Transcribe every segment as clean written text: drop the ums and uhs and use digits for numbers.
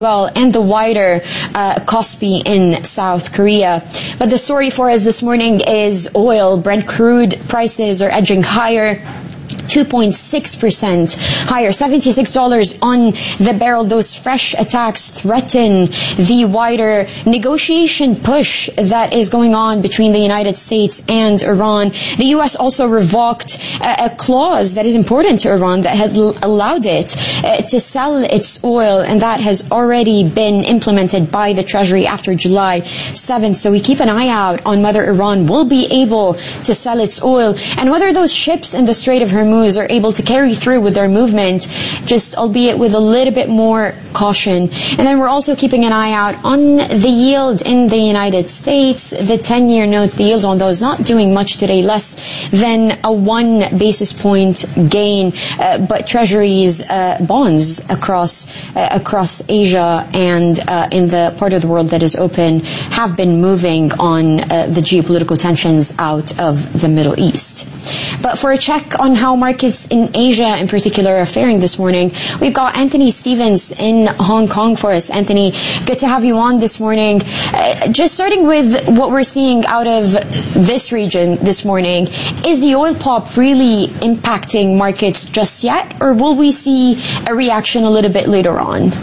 well, and the wider Kospi in South Korea. But the story for us this morning is oil. Brent crude prices are edging higher. 2.6% higher, $76 on the barrel. Those fresh attacks threaten the wider negotiation push that is going on between the United States and Iran. The U.S. also revoked a clause that is important to Iran that had allowed it to sell its oil, and that has already been implemented by the Treasury after July 7th. So we keep an eye out on whether Iran will be able to sell its oil and whether those ships in the Strait of Hormuz are able to carry through with their movement, just albeit with a little bit more caution. And then we're also keeping an eye out on the yield in the United States. The 10-year notes, the yield on those not doing much today, less than a 1 basis point gain. But Treasuries, bonds across Asia and in the part of the world that is open have been moving on the geopolitical tensions out of the Middle East. But for a check on how markets in Asia in particular are faring this morning, we've got Anthony Stevens in Hong Kong for us. Anthony, good to have you on this morning. Just starting with what we're seeing out of this region this morning, is the oil pop really impacting markets just yet, or will we see a reaction a little bit later on?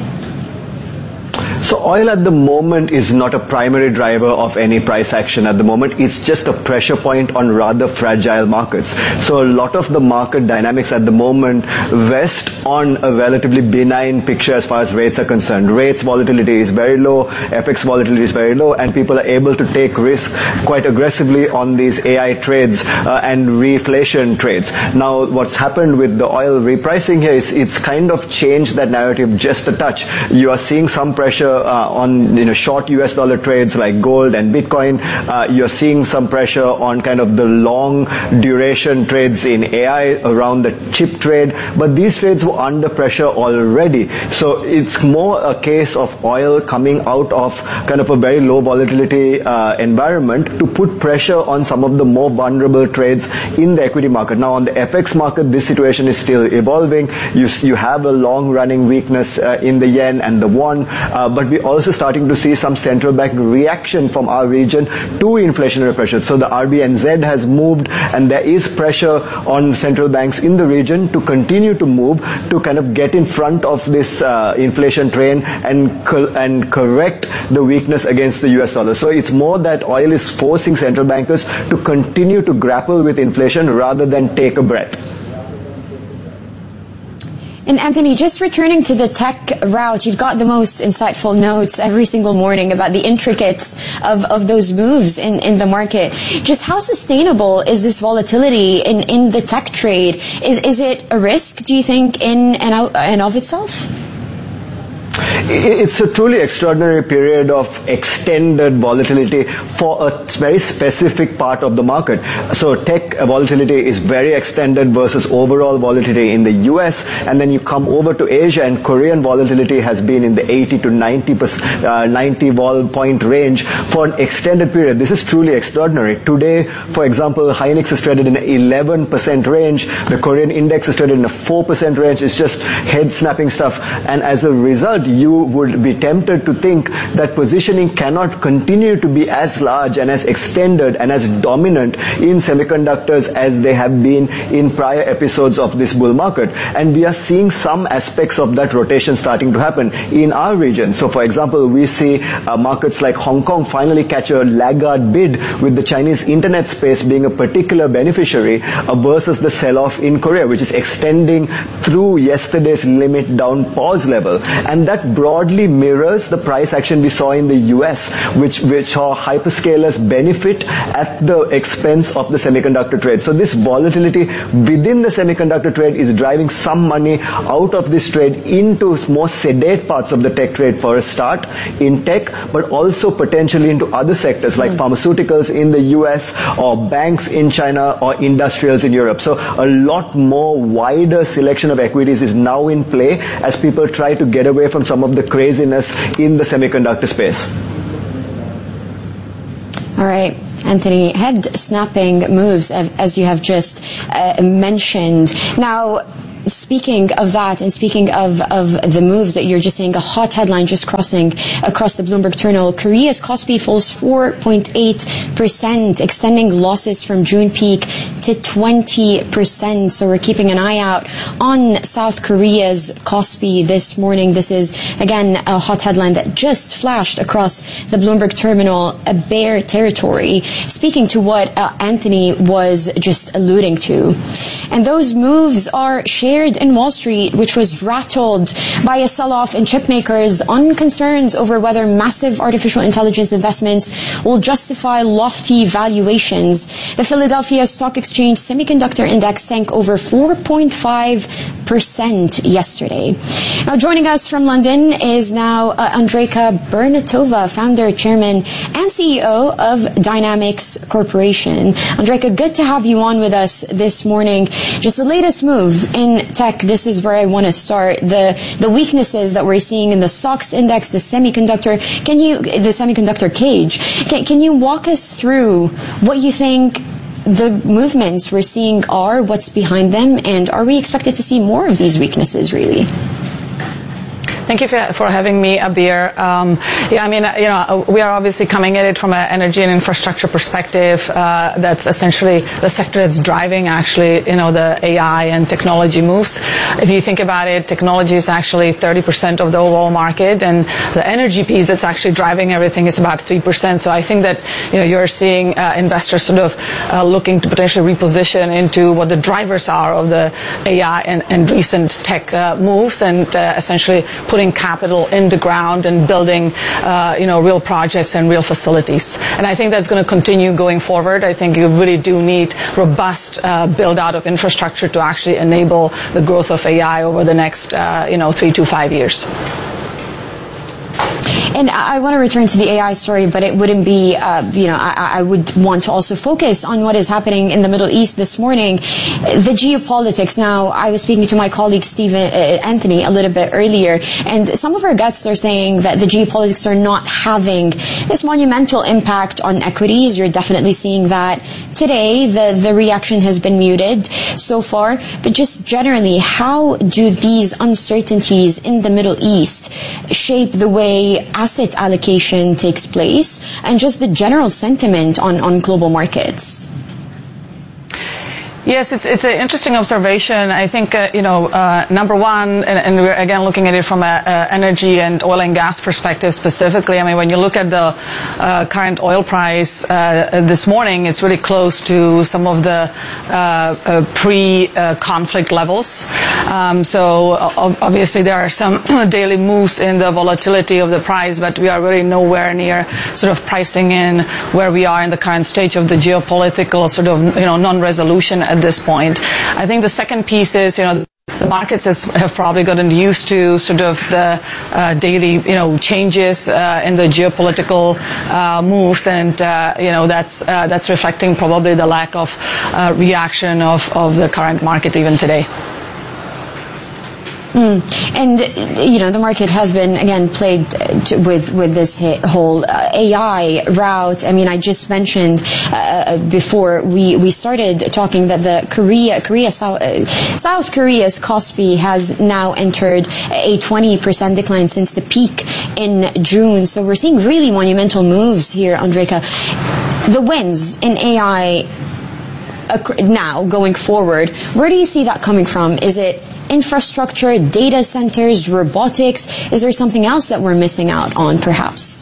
So oil at the moment is not a primary driver of any price action at the moment. It's just a pressure point on rather fragile markets. So a lot of the market dynamics at the moment rest on a relatively benign picture as far as rates are concerned. Rates volatility is very low, FX volatility is very low, and people are able to take risk quite aggressively on these AI trades and reflation trades. Now, what's happened with the oil repricing here is it's kind of changed that narrative just a touch. You are seeing some pressure on short US dollar trades like gold and Bitcoin. You're seeing some pressure on kind of the long duration trades in AI around the chip trade, but these trades were under pressure already. So it's more a case of oil coming out of kind of a very low volatility environment to put pressure on some of the more vulnerable trades in the equity market. Now on the FX market, this situation is still evolving. You have a long running weakness in the yen and the won, but we're also starting to see some central bank reaction from our region to inflationary pressure. So the RBNZ has moved, and there is pressure on central banks in the region to continue to move to kind of get in front of this inflation train and correct the weakness against the US dollar. So it's more that oil is forcing central bankers to continue to grapple with inflation rather than take a breath. And Anthony, just returning to the tech route, you've got the most insightful notes every single morning about the intricacies of those moves in the market. Just how sustainable is this volatility in the tech trade? Is it a risk, do you think, in and of itself? It's a truly extraordinary period of extended volatility for a very specific part of the market. So tech volatility is very extended versus overall volatility in the US, and then you come over to Asia, and Korean volatility has been in the 80 to 90 vol point range for an extended period. This is truly extraordinary. Today, for example, Hynix is traded in an 11% range. The Korean index is traded in a 4% range. It's just head-snapping stuff. And as a result, you would be tempted to think that positioning cannot continue to be as large and as extended and as dominant in semiconductors as they have been in prior episodes of this bull market. And we are seeing some aspects of that rotation starting to happen in our region. So for example, we see markets like Hong Kong finally catch a laggard bid, with the Chinese internet space being a particular beneficiary versus the sell-off in Korea, which is extending through yesterday's limit down pause level. And that broadly mirrors the price action we saw in the US, which saw hyperscalers benefit at the expense of the semiconductor trade. So this volatility within the semiconductor trade is driving some money out of this trade into more sedate parts of the tech trade for a start in tech, but also potentially into other sectors like pharmaceuticals in the US, or banks in China, or industrials in Europe. So a lot more wider selection of equities is now in play as people try to get away from some of the craziness in the semiconductor space. All right, Anthony, head snapping moves as you have just mentioned. Now, speaking of that, and speaking of the moves that you're just saying, a hot headline just crossing across the Bloomberg terminal, Korea's Kospi falls 4.8%, extending losses from June peak to 20%. So we're keeping an eye out on South Korea's Kospi this morning. This is, again, a hot headline that just flashed across the Bloomberg terminal, a bear territory, speaking to what Anthony was just alluding to. And those moves are shared in Wall Street, which was rattled by a sell-off in chip makers on concerns over whether massive artificial intelligence investments will justify lofty valuations. The Philadelphia Stock Exchange Semiconductor Index sank over 4.5% yesterday. Now, joining us from London is now Andrejka Bernatova, founder, chairman, and CEO of Dynamics Corporation. Andrejka, good to have you on with us this morning. Just the latest move in tech, this is where I want to start. The weaknesses that we're seeing in the SOX index, the semiconductor cage. Can you walk us through what you think the movements we're seeing are, what's behind them, and are we expected to see more of these weaknesses, really? Thank you for having me, Abir. We are obviously coming at it from an energy and infrastructure perspective. That's essentially the sector that's driving actually, the AI and technology moves. If you think about it, technology is actually 30% of the overall market, and the energy piece that's actually driving everything is about 3%. So I think that, you're seeing investors sort of looking to potentially reposition into what the drivers are of the AI and recent tech moves, and essentially putting capital in the ground and building, real projects and real facilities. And I think that's going to continue going forward. I think you really do need robust build out of infrastructure to actually enable the growth of AI over the next, 3 to 5 years. And I want to return to the AI story, but it wouldn't be, I would want to also focus on what is happening in the Middle East this morning. The geopolitics. Now, I was speaking to my colleague Anthony a little bit earlier, and some of our guests are saying that the geopolitics are not having this monumental impact on equities. You're definitely seeing that today. The reaction has been muted so far, but just generally, how do these uncertainties in the Middle East shape the way asset allocation takes place and just the general sentiment on global markets? Yes, it's an interesting observation. I think, number one, and we're again looking at it from an energy and oil and gas perspective specifically. I mean, when you look at the current oil price this morning, it's really close to some of the pre-conflict levels. So obviously there are some daily moves in the volatility of the price, but we are really nowhere near sort of pricing in where we are in the current stage of the geopolitical sort of, non-resolution at this point. I think the second piece is, the markets have probably gotten used to sort of the daily, changes in the geopolitical moves, and that's reflecting probably the lack of reaction of the current market even today. And, the market has been, again, plagued with this whole AI route. I mean, I just mentioned before we started talking that the South Korea's Kospi has now entered a 20% decline since the peak in June. So we're seeing really monumental moves here, Andrejka. The wins in AI now going forward, where do you see that coming from? Is it infrastructure, data centers, robotics? Is there something else that we're missing out on, perhaps?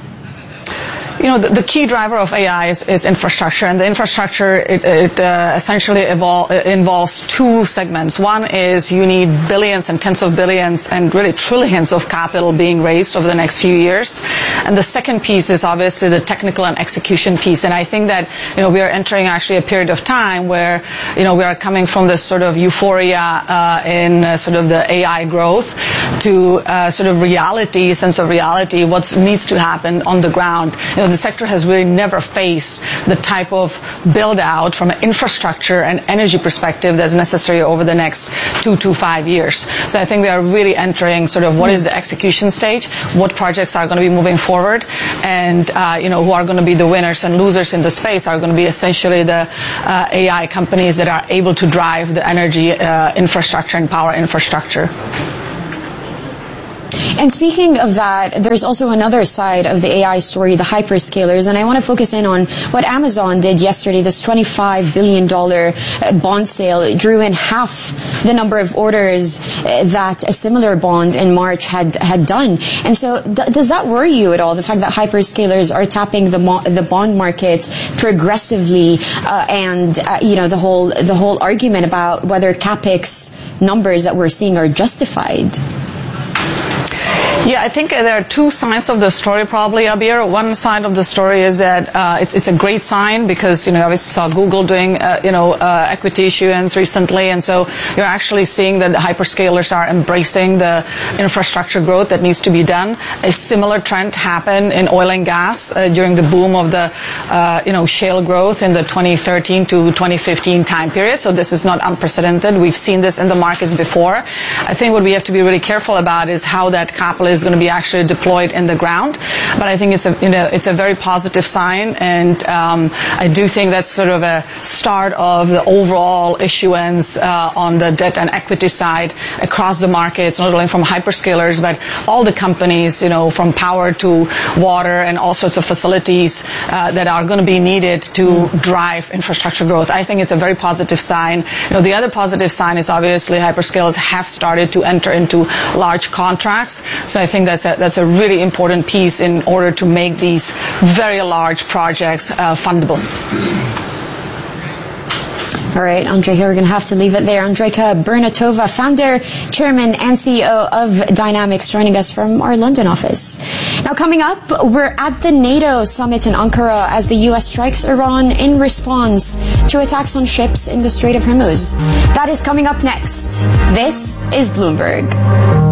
The key driver of AI is infrastructure, and the infrastructure it essentially involves two segments. One is you need billions and tens of billions and really trillions of capital being raised over the next few years, and the second piece is obviously the technical and execution piece. And I think that we are entering actually a period of time where we are coming from this sort of euphoria in sort of the AI growth to sort of reality, sense of reality, what needs to happen on the ground. the sector has really never faced the type of build out from an infrastructure and energy perspective that's necessary over the next 2 to 5 years. So I think we are really entering sort of what is the execution stage, what projects are going to be moving forward, and who are going to be the winners and losers in the space are going to be essentially the AI companies that are able to drive the energy infrastructure and power infrastructure. And speaking of that, there's also another side of the AI story, the hyperscalers, and I want to focus in on what Amazon did yesterday, this $25 billion bond sale. It drew in half the number of orders that a similar bond in March had done. And so does that worry you at all, the fact that hyperscalers are tapping the bond markets progressively the whole argument about whether CapEx numbers that we're seeing are justified? Yeah, I think there are two sides of the story probably, Abir. One side of the story is that it's a great sign because, obviously saw Google doing, equity issuance recently. And so you're actually seeing that the hyperscalers are embracing the infrastructure growth that needs to be done. A similar trend happened in oil and gas during the boom of the, shale growth in the 2013 to 2015 time period. So this is not unprecedented. We've seen this in the markets before. I think what we have to be really careful about is how that capital is going to be actually deployed in the ground. But I think it's a very positive sign, and I do think that's sort of a start of the overall issuance on the debt and equity side across the markets, not only from hyperscalers, but all the companies, from power to water and all sorts of facilities that are going to be needed to drive infrastructure growth. I think it's a very positive sign. The other positive sign is obviously hyperscalers have started to enter into large contracts. So I think that's a really important piece in order to make these very large projects fundable. All right, Andreyka, we're going to have to leave it there. Andreyka Burnatova, founder, chairman, and CEO of Dynamics, joining us from our London office. Now, coming up, we're at the NATO summit in Ankara as the U.S. strikes Iran in response to attacks on ships in the Strait of Hormuz. That is coming up next. This is Bloomberg.